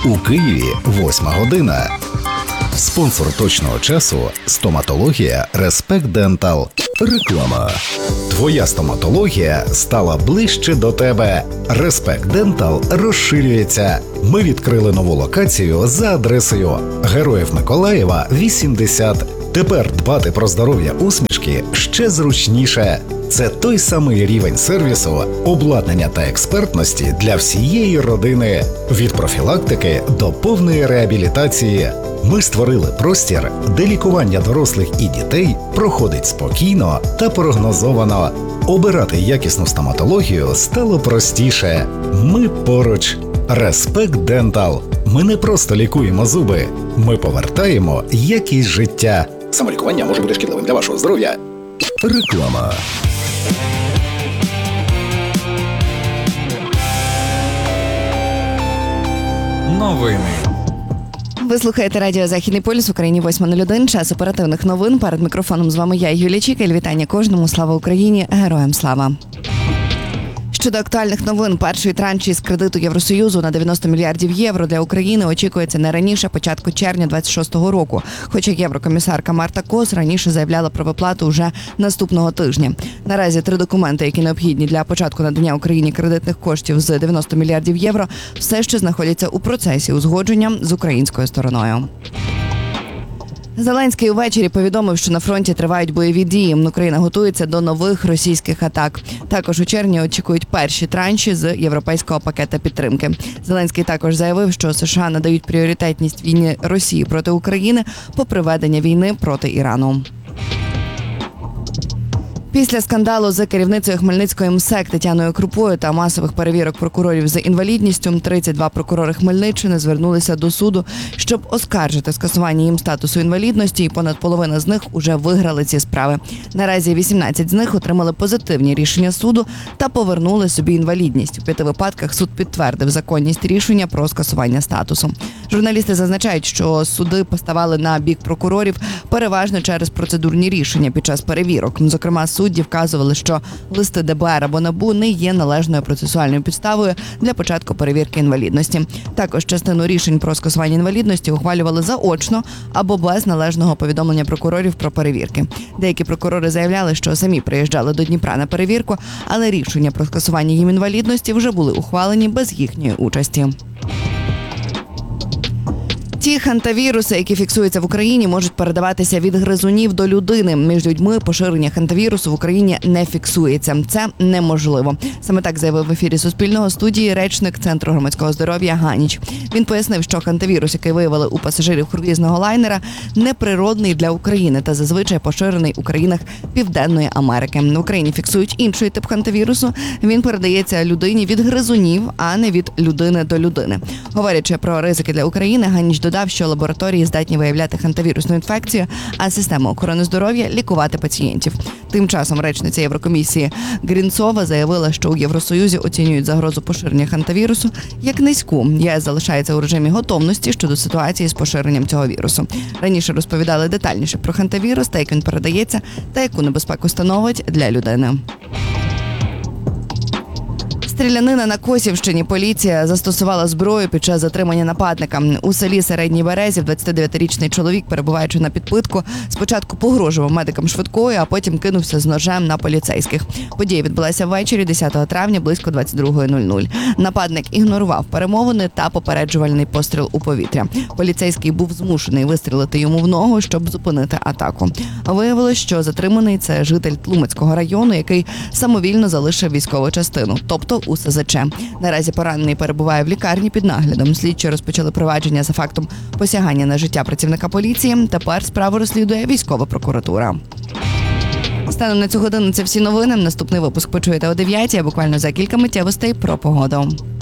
У Києві 8 година. Спонсор точного часу – стоматологія Respect Dental. Реклама. Твоя стоматологія стала ближче до тебе. Respect Dental розширюється. Ми відкрили нову локацію за адресою Героїв Миколаєва, 80. Тепер дбати про здоров'я усмішки ще зручніше. Це той самий рівень сервісу, обладнання та експертності для всієї родини. Від профілактики до повної реабілітації. Ми створили простір, де лікування дорослих і дітей проходить спокійно та прогнозовано. Обирати якісну стоматологію стало простіше. Ми поруч. Respect Dental. Ми не просто лікуємо зуби. Ми повертаємо якість життя. Самолікування може бути шкідливим для вашого здоров'я. Реклама. Новини. Ви слухаєте радіо «Західний полюс» в Україні 8:01. Час оперативних новин. Перед мікрофоном з вами я, Юлія Чікель. Вітання кожному. Слава Україні! Героям слава! Щодо актуальних новин, перший транш із кредиту Євросоюзу на 90 мільярдів євро для України очікується не раніше початку червня 26-го року. Хоча єврокомісарка Марта Кос раніше заявляла про виплату вже наступного тижня. Наразі 3 документи, які необхідні для початку надання Україні кредитних коштів з 90 мільярдів євро, все ще знаходяться у процесі узгодження з українською стороною. Зеленський увечері повідомив, що на фронті тривають бойові дії. Україна готується до нових російських атак. Також у червні очікують перші транші з європейського пакета підтримки. Зеленський також заявив, що США надають пріоритетність війні Росії проти України попри ведення війни проти Ірану. Після скандалу з керівницею Хмельницької МСЕК Тетяною Крупою та масових перевірок прокурорів з інвалідністю 32 прокурори Хмельниччини звернулися до суду, щоб оскаржити скасування їм статусу інвалідності, і понад половина з них уже виграли ці справи. Наразі 18 з них отримали позитивні рішення суду та повернули собі інвалідність. У 5 випадках суд підтвердив законність рішення про скасування статусу. Журналісти зазначають, що суди поставали на бік прокурорів переважно через процедурні рішення під час перевірок. Зокрема, судді вказували, що листи ДБР або НАБУ не є належною процесуальною підставою для початку перевірки інвалідності. Також частину рішень про скасування інвалідності ухвалювали заочно або без належного повідомлення прокурорів про перевірки. Деякі прокурори заявляли, що самі приїжджали до Дніпра на перевірку, але рішення про скасування їм інвалідності вже були ухвалені без їхньої участі. Ті хантавіруси, які фіксуються в Україні, можуть передаватися від гризунів до людини. Між людьми поширення хантавірусу в Україні не фіксується. Це неможливо. Саме так заявив в ефірі Суспільного студії речник Центру громадського здоров'я Ганіч. Він пояснив, що хантавірус, який виявили у пасажирів круїзного лайнера, неприродний для України та зазвичай поширений у країнах Південної Америки. В Україні фіксують інший тип хантавірусу. Він передається людині від гризунів, а не від людини до людини. Говорячи про ризики для України, Ганіч додав, що лабораторії здатні виявляти хантавірусну інфекцію, а система охорони здоров'я – лікувати пацієнтів. Тим часом речниця Єврокомісії Грінцова заявила, що у Євросоюзі оцінюють загрозу поширення хантавірусу як низьку. ЄС залишається у режимі готовності щодо ситуації з поширенням цього вірусу. Раніше розповідали детальніше про хантавірус та як він передається, та яку небезпеку становить для людини. Стрілянина на Косівщині. Поліція застосувала зброю під час затримання нападника. У селі Середній Березів 29-річний чоловік, перебуваючи на підпитку, спочатку погрожував медикам швидкої, а потім кинувся з ножем на поліцейських. Подія відбулася ввечері 10 травня близько 22:00. Нападник ігнорував перемовини та попереджувальний постріл у повітря. Поліцейський був змушений вистрілити йому в ногу, щоб зупинити атаку. Виявилось, що затриманий – це житель Тлумацького району, який самовільно залишив військову частину, тобто у СЗЧ. Наразі поранений перебуває в лікарні під наглядом. Слідчі розпочали провадження за фактом посягання на життя працівника поліції. Тепер справу розслідує військова прокуратура. Станом на цю годину це всі новини. Наступний випуск почуєте о 9:00, а буквально за кілька миттєвостей про погоду.